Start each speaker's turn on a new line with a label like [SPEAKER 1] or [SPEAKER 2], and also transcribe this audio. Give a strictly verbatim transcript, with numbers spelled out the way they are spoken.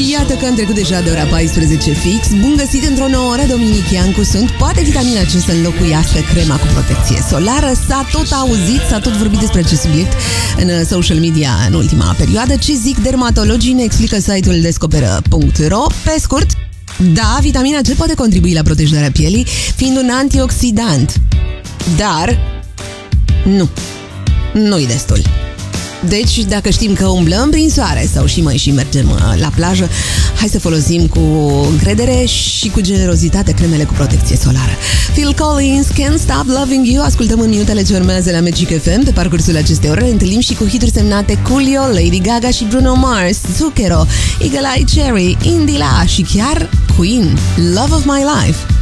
[SPEAKER 1] Și iată că am trecut deja de ora paisprezece fix. Bun găsit într-o nouă oră, Dominic Iancu sunt. Poate vitamina C să înlocuiască crema cu protecție solară? S-a tot auzit, s-a tot vorbit despre acest subiect în social media în ultima perioadă. Ce zic dermatologii, ne explică site-ul descoperă punct ro. Pe scurt, da, vitamina C poate contribui la protejarea pielii, fiind un antioxidant. Dar nu, nu-i destul. Deci, dacă știm că umblăm prin soare sau și mai și mergem la plajă, hai să folosim cu încredere și cu generozitate cremele cu protecție solară. Phil Collins, Can't Stop Loving You. Ascultăm în minutele ce urmează la Magic F M. Pe parcursul acestei ore ne întâlnim și cu hituri semnate Coolio, Lady Gaga și Bruno Mars, Zucchero, Eagle Eye Cherry, Indila și chiar Queen, Love of My Life.